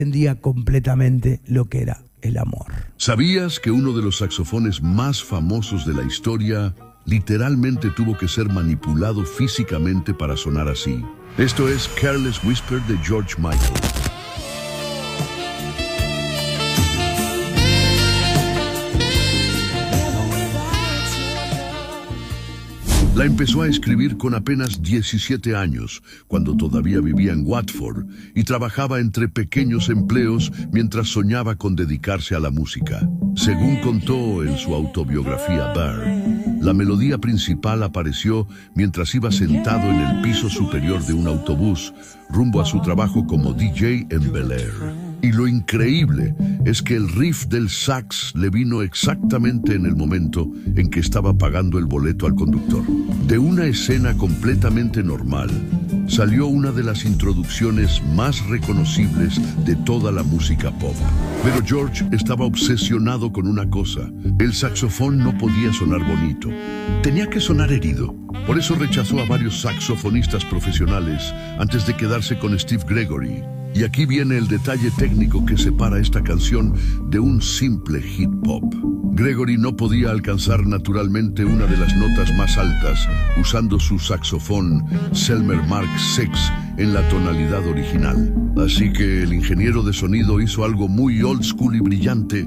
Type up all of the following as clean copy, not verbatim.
entendía completamente lo que era el amor. ¿Sabías que uno de los saxofones más famosos de la historia literalmente tuvo que ser manipulado físicamente para sonar así? Esto es Careless Whisper de George Michael. La empezó a escribir con apenas 17 años, cuando todavía vivía en Watford y trabajaba entre pequeños empleos mientras soñaba con dedicarse a la música. Según contó en su autobiografía Bear, la melodía principal apareció mientras iba sentado en el piso superior de un autobús rumbo a su trabajo como DJ en Bel Air. Y lo increíble es que el riff del sax le vino exactamente en el momento en que estaba pagando el boleto al conductor. De una escena completamente normal, salió una de las introducciones más reconocibles de toda la música pop. Pero George estaba obsesionado con una cosa: el saxofón no podía sonar bonito, tenía que sonar herido. Por eso rechazó a varios saxofonistas profesionales antes de quedarse con Steve Gregory. Y aquí viene el detalle técnico que separa esta canción de un simple hit pop. Gregory no podía alcanzar naturalmente una de las notas más altas usando su saxofón Selmer Mark VI en la tonalidad original. Así que el ingeniero de sonido hizo algo muy old school y brillante.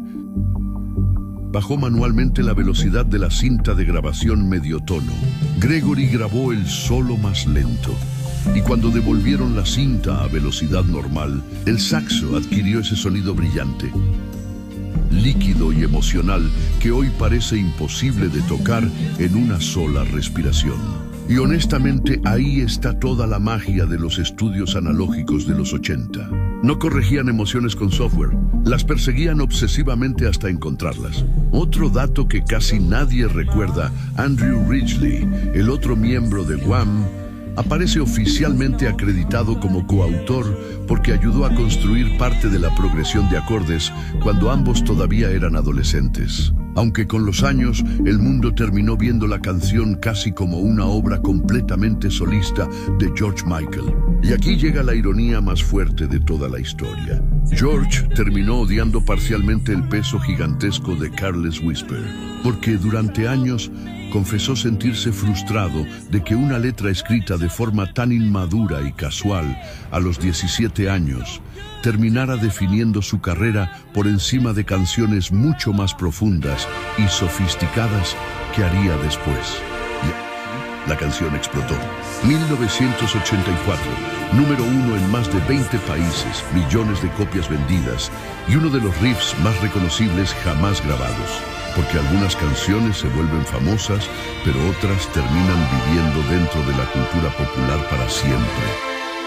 Bajó manualmente la velocidad de la cinta de grabación medio tono. Gregory grabó el solo más lento. Y cuando devolvieron la cinta a velocidad normal, el saxo adquirió ese sonido brillante, líquido y emocional que hoy parece imposible de tocar en una sola respiración. Y honestamente, ahí está toda la magia de los estudios analógicos de los 80. No corregían emociones con software, las perseguían obsesivamente hasta encontrarlas. Otro dato que casi nadie recuerda: Andrew Ridgeley, el otro miembro de Wham, aparece oficialmente acreditado como coautor porque ayudó a construir parte de la progresión de acordes cuando ambos todavía eran adolescentes. Aunque con los años el mundo terminó viendo la canción casi como una obra completamente solista de George Michael. Y aquí llega la ironía más fuerte de toda la historia. George terminó odiando parcialmente el peso gigantesco de Careless Whisper, porque durante años confesó sentirse frustrado de que una letra escrita de forma tan inmadura y casual a los 17 años terminara definiendo su carrera por encima de canciones mucho más profundas y sofisticadas que haría después. Y la canción explotó. 1984, número 1 en más de 20 países, millones de copias vendidas y uno de los riffs más reconocibles jamás grabados. Porque algunas canciones se vuelven famosas, pero otras terminan viviendo dentro de la cultura popular para siempre.